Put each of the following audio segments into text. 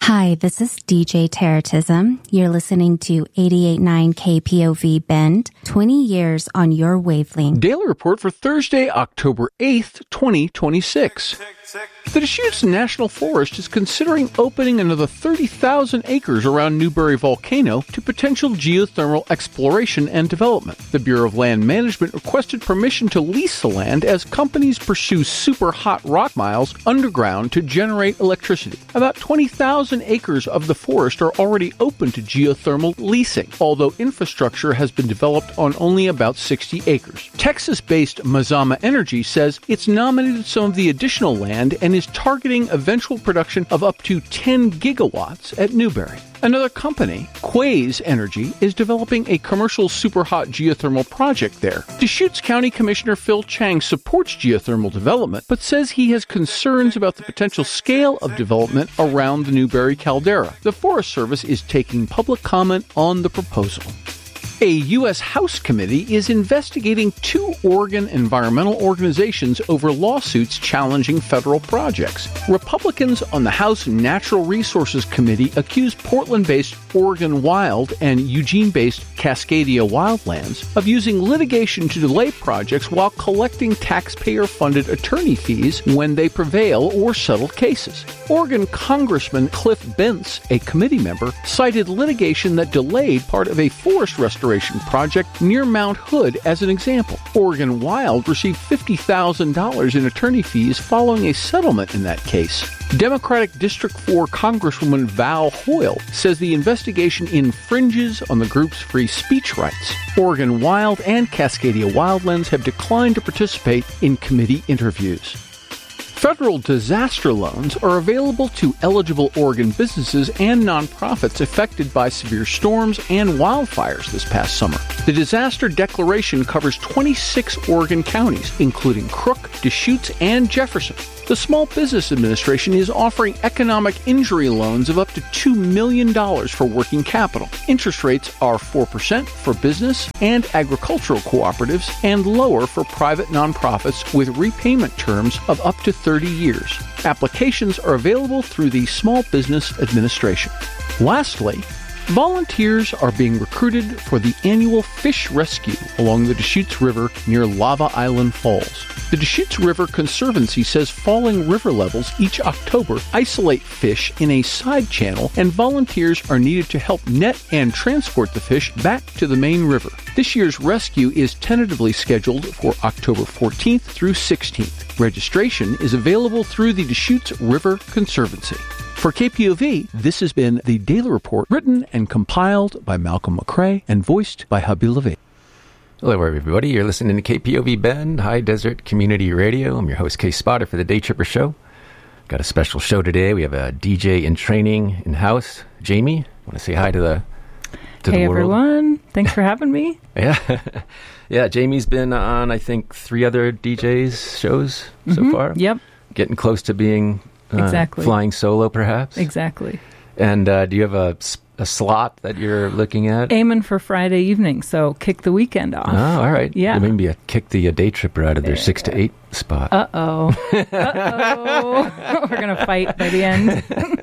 Hi, this is DJ Terrorism. You're listening to 88.9 KPOV Bend, 20 years on your wavelength. Daily report for Thursday, October 8th, 2026. The Deschutes National Forest is considering opening another 30,000 acres around Newberry Volcano to potential geothermal exploration and development. The Bureau of Land Management requested permission to lease the land as companies pursue super hot rock miles underground to generate electricity. About 20,000 acres of the forest are already open to geothermal leasing, although infrastructure has been developed on only about 60 acres. Texas-based Mazama Energy says it's nominated some of the additional land and is targeting eventual production of up to 10 gigawatts at Newberry. Another company, Quaise Energy, is developing a commercial superhot geothermal project there. Deschutes County Commissioner Phil Chang supports geothermal development, but says he has concerns about the potential scale of development around the Newberry caldera. The Forest Service is taking public comment on the proposal. A U.S. House committee is investigating 2 Oregon environmental organizations over lawsuits challenging federal projects. Republicans on the House Natural Resources Committee accuse Portland-based Oregon Wild and Eugene-based Cascadia Wildlands of using litigation to delay projects while collecting taxpayer-funded attorney fees when they prevail or settle cases. Oregon Congressman Cliff Bentz, a committee member, cited litigation that delayed part of a forest restoration project near Mount Hood as an example. Oregon Wild received $50,000 in attorney fees following a settlement in that case. Democratic District 4 Congresswoman Val Hoyle says the investigation infringes on the group's free speech rights. Oregon Wild and Cascadia Wildlands have declined to participate in committee interviews. Federal disaster loans are available to eligible Oregon businesses and nonprofits affected by severe storms and wildfires this past summer. The disaster declaration covers 26 Oregon counties, including Crook, Deschutes, and Jefferson. The Small Business Administration is offering economic injury loans of up to $2 million for working capital. Interest rates are 4% for business and agricultural cooperatives and lower for private nonprofits with repayment terms of up to 30 years. Applications are available through the Small Business Administration. Lastly, volunteers are being recruited for the annual fish rescue along the Deschutes River near Lava Island Falls. The Deschutes River Conservancy says falling river levels each October isolate fish in a side channel, and volunteers are needed to help net and transport the fish back to the main river. This year's rescue is tentatively scheduled for October 14th through 16th. Registration is available through the Deschutes River Conservancy. For KPOV, this has been the Daily Report, written and compiled by Malcolm McCrae and voiced by Hubby LeVay. Hello, everybody. You're listening to KPOV Bend, High Desert Community Radio. I'm your host, Kay Spotter, for the Day Tripper Show. Got a special show today. We have a DJ in training in-house. Jamie, want to say hi to the world? Hey, everyone. Thanks for having me. Yeah, Jamie's been on, I think, 3 other DJs' shows so far. Yep. Getting close to being exactly flying solo, perhaps. Exactly. And do you have a slot that you're looking at? Aiming for Friday evening, so kick the weekend off. Oh, all right. Yeah. Maybe kick the Day Tripper out of their 6 to 8 spot. Uh-oh. We're going to fight by the end.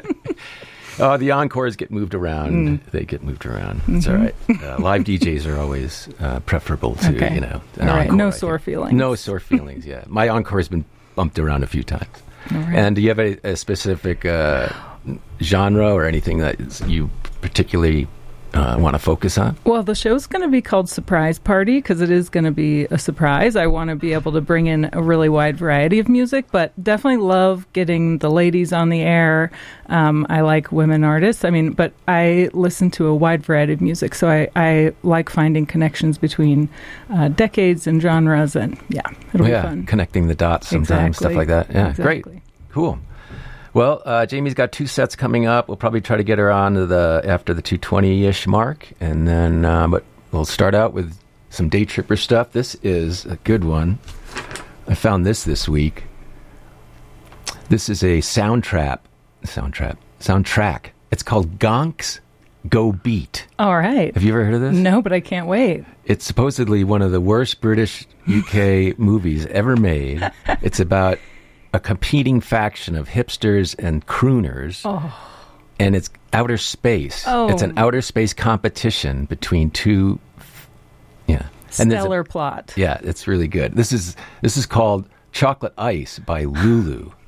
The encores get moved around. They get moved around. It's all right. Live DJs are always preferable to, an all right. encore. No sore feelings. No sore feelings, yeah. My encore has been bumped around a few times. All right. And do you have a specific genre or anything that you particularly want to focus on? Well, the show's going to be called Surprise Party because it is going to be a surprise. I want to be able to bring in a really wide variety of music, but definitely love getting the ladies on the air. I like women artists. But I listen to a wide variety of music, so I like finding connections between decades and genres, and it'll be fun. Connecting the dots sometimes, stuff like that. Yeah, exactly. Great. Cool. Well, Jamie's got 2 sets coming up. We'll probably try to get her on to after the 2:20-ish mark, and then but we'll start out with some Day Tripper stuff. This is a good one. I found this week. This is a soundtrack. It's called Gonks Go Beat. All right. Have you ever heard of this? No, but I can't wait. It's supposedly one of the worst British UK movies ever made. It's about a competing faction of hipsters and crooners and it's outer space. Oh. It's an outer space competition between two. Yeah. Stellar plot. Yeah, it's really good. This is called Chocolate Ice by Lulu.